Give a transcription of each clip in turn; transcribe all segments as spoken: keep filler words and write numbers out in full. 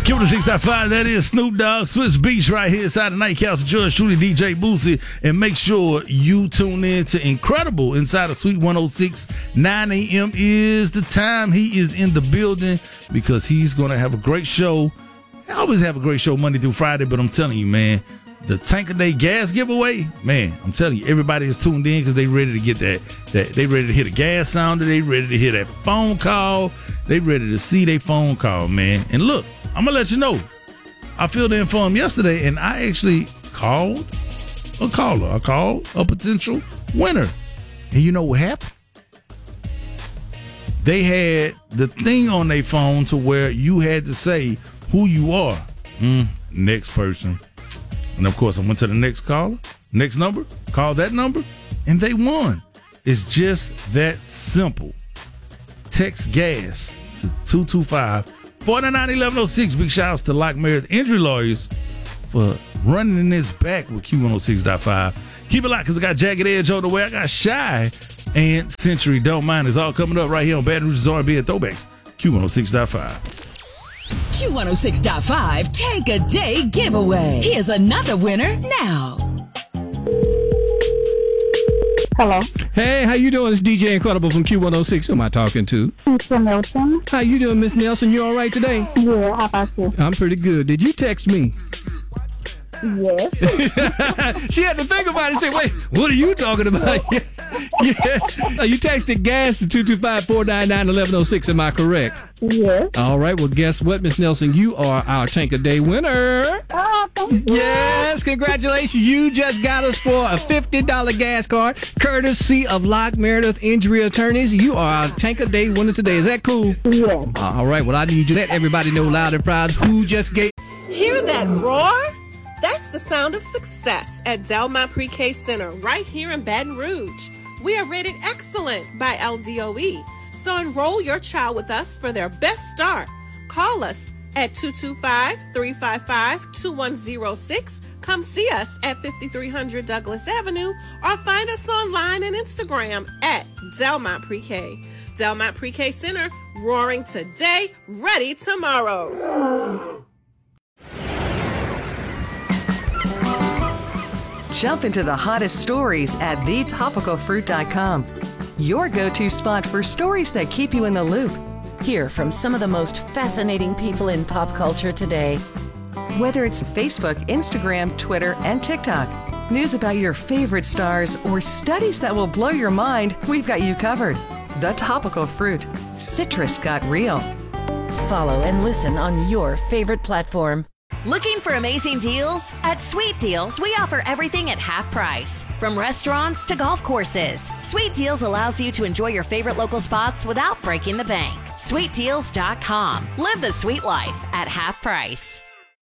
Q one oh six point five, that is Snoop Dogg, Swiss Beats right here inside the Nightcap. George Shooty, D J Boosie, and make sure you tune in to Incredible inside of Sweet one oh six. nine a.m. is the time. He is in the building because he's going to have a great show. I always have a great show Monday through Friday, but I'm telling you, man, the Tank a Day gas giveaway, man, I'm telling you, everybody is tuned in because they ready to get that, that, they ready to hear the gas sounder, they ready to hear that phone call, they ready to see their phone call, man. And look, I'm going to let you know, I filled in for him yesterday, and I actually called a caller. I called a potential winner. And you know what happened? They had the thing on their phone to where you had to say who you are. Mm, next person. And, of course, I went to the next caller, next number, called that number, and they won. It's just that simple. Text GAS to two two five, four nine nine, one one oh six. Big shout outs to Lock Meredith Injury Lawyers for running this back with Q one oh six point five. Keep it locked because I got Jagged Edge on the way. I got Shy and Century Don't Mind. It's all coming up right here on Baton Rouge's R and B and Throwbacks. Q one oh six point five. Q one oh six point five Take a Day Giveaway. Here's another winner now. Hello. Hey, how you doing? It's D J Incredible from Q one oh six. Who am I talking to? Mister Nelson. How you doing, Miss Nelson? You all right today? Yeah, how about you? I'm pretty good. Did you text me? Yes. She had to think about it and say, wait, what are you talking about? Yes. You texted GAS to two two five, four nine nine, one one oh six. Am I correct? Yes. All right. Well, guess what, Miss Nelson? You are our Tank a Day winner. Oh, thank you. Yes. Congratulations. You just got us for a fifty dollars gas card, courtesy of Lock Meredith Injury Attorneys. You are our Tank a Day winner today. Is that cool? Yes. All right. Well, I need you to let everybody know loud and proud who just gave. Hear that roar? That's the sound of success at Delmont Pre-K Center right here in Baton Rouge. We are rated excellent by L D O E, so enroll your child with us for their best start. Call us at two two five, three five five, two one zero six. Come see us at fifty-three hundred Douglas Avenue or find us online and Instagram at Delmont Pre-K. Delmont Pre-K Center, roaring today, ready tomorrow. Jump into the hottest stories at the topical fruit dot com. Your go-to spot for stories that keep you in the loop. Hear from some of the most fascinating people in pop culture today. Whether it's Facebook, Instagram, Twitter, and TikTok, news about your favorite stars, or studies that will blow your mind, we've got you covered. The Topical Fruit. Citrus got real. Follow and listen on your favorite platform. Looking for amazing deals? At Sweet Deals, we offer everything at half price. From restaurants to golf courses, Sweet Deals allows you to enjoy your favorite local spots without breaking the bank. sweet deals dot com. Live the sweet life at half price.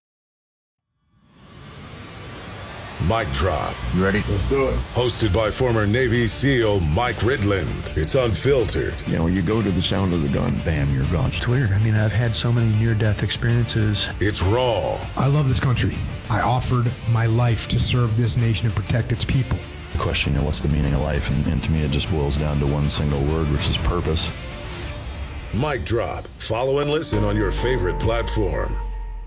Mic Drop. You ready? Let's do it. Hosted by former Navy SEAL Mike Ridland. It's unfiltered. You know, you go to the sound of the gun, bam, you're gone. It's weird. I mean, I've had so many near-death experiences. It's raw. I love this country. I offered my life to serve this nation and protect its people. The question, you know, what's the meaning of life? And, and to me, it just boils down to one single word, which is purpose. Mic Drop. Follow and listen on your favorite platform.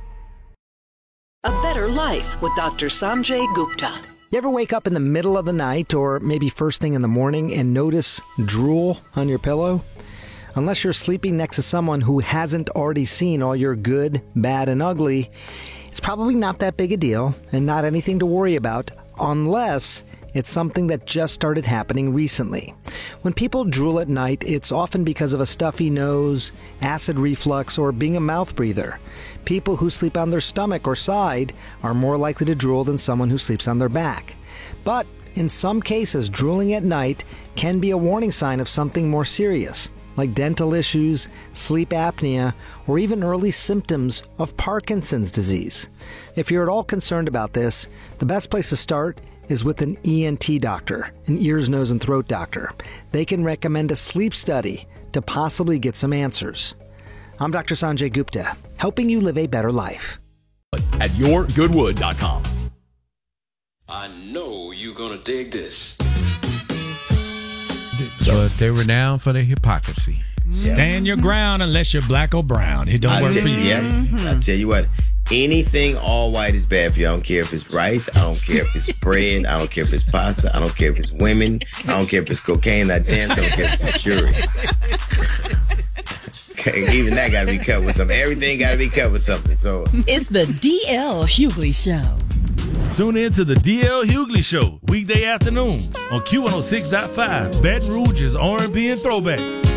A Better Life with Doctor Sanjay Gupta. You ever wake up in the middle of the night or maybe first thing in the morning and notice drool on your pillow? Unless you're sleeping next to someone who hasn't already seen all your good, bad, and ugly, it's probably not that big a deal and not anything to worry about unless it's something that just started happening recently. When people drool at night, it's often because of a stuffy nose, acid reflux, or being a mouth breather. People who sleep on their stomach or side are more likely to drool than someone who sleeps on their back. But in some cases, drooling at night can be a warning sign of something more serious, like dental issues, sleep apnea, or even early symptoms of Parkinson's disease. If you're at all concerned about this, the best place to start is with an E N T doctor, an ears, nose, and throat doctor. They can recommend a sleep study to possibly get some answers. I'm Doctor Sanjay Gupta, helping you live a better life. At your goodwood dot com. I know you're gonna dig this. But they were down for the hypocrisy. Stand your ground unless you're black or brown. It don't I work tell, for you. Yeah, Mm-hmm. I tell you what. Anything all white is bad for you. I don't care if it's rice. I don't care if it's bread. I don't care if it's pasta. I don't care if it's women. I don't care if it's cocaine. I damn don't care if it's jewelry. Even that got to be cut with something. Everything got to be cut with something. So It's the D L Hughley Show. Tune in to the D L Hughley Show, weekday afternoon on Q one oh six point five, Baton Rouge's R and B and Throwbacks.